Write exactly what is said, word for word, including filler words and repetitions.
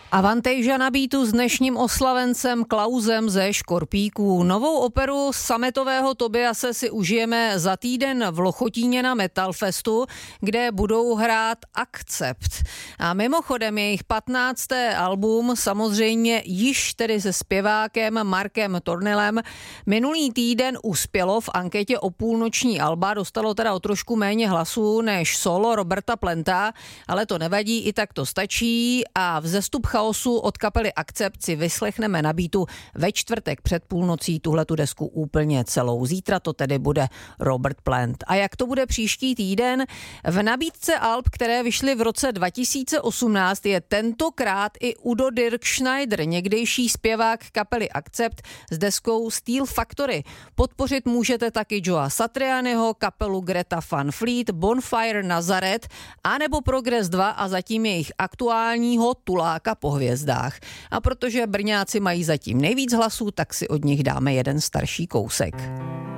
Avantejža na beatu s dnešním oslavencem Klausem ze Škorpíků. Novou operu sametového Tobiase si užijeme za týden v Lochotíně na Metalfestu, kde budou hrát Akcept. A mimochodem jejich patnácté album, samozřejmě již tedy se zpěvákem Markem Tornilem, minulý týden uspělo v anketě o půlnoční alba, dostalo teda o trošku méně hlasů než solo Roberta Plenta, ale to nevadí, i tak to stačí a vzestup chaosu od kapely Akcept si vyslechneme na beatu ve čtvrtek před půlnocí tuhletu desku úplně celou. Zítra to tedy bude Robert Plant. A jak to bude příští týden? V nabídce alb, které vyšly v roce dva tisíce osmnáct, je tentokrát i Udo Dirk Schneider, někdejší zpěvák kapely Akcept s deskou Steel Factory. Podpořit můžete taky Joea Satrianiho, kapelu Greta Van Fleet, Bonfire Nazareth a nebo Progress dva a zatím jejich aktuálního Tuláka po hvězdách. A protože Brňáci mají zatím nejvíc hlasů, tak si od nich dáme jeden starší kousek.